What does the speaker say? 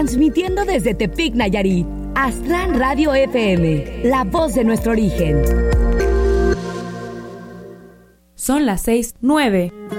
Transmitiendo desde Tepic, Nayarit. Aztlán Radio FM, la voz de nuestro origen. Son las 6:09.